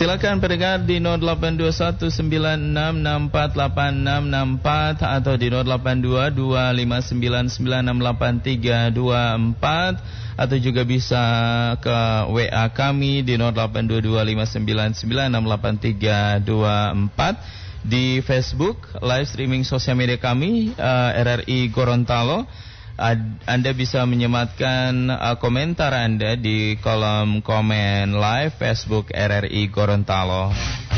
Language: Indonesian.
Silakan pendengar di 082196648664 atau di 082259968324 atau juga bisa ke WA kami di 082259968324. Di Facebook live streaming sosial media kami RRI Gorontalo. Anda bisa menyematkan komentar Anda di kolom komen live Facebook RRI Gorontalo.